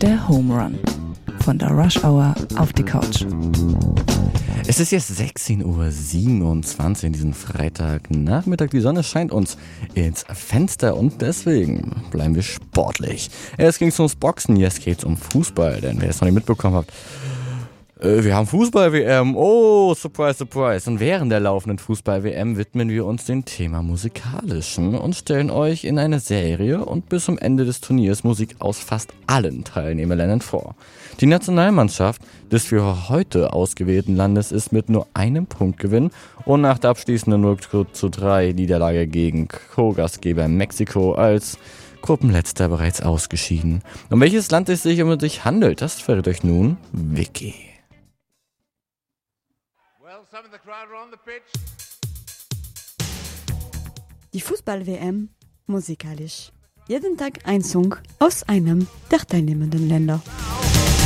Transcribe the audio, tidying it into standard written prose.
Der Home Run. Von der Rush Hour auf die Couch. Es ist jetzt 16:27 Uhr diesen Freitagnachmittag. Die Sonne scheint uns ins Fenster und deswegen bleiben wir sportlich. Erst ging es ums Boxen, jetzt geht's um Fußball. Denn wer es noch nicht mitbekommen hat, wir haben Fußball-WM. Oh, surprise, surprise. Und während der laufenden Fußball-WM widmen wir uns dem Thema Musikalischen und stellen euch in einer Serie und bis zum Ende des Turniers Musik aus fast allen Teilnehmerländern vor. Die Nationalmannschaft des für heute ausgewählten Landes ist mit nur einem Punktgewinn und nach der abschließenden 0:3 Niederlage gegen Co-Gastgeber Mexiko als Gruppenletzter bereits ausgeschieden. Um welches Land es sich handelt, das verrät euch nun Vicky. Die Fußball-WM musikalisch. Jeden Tag ein Song aus einem der teilnehmenden Länder.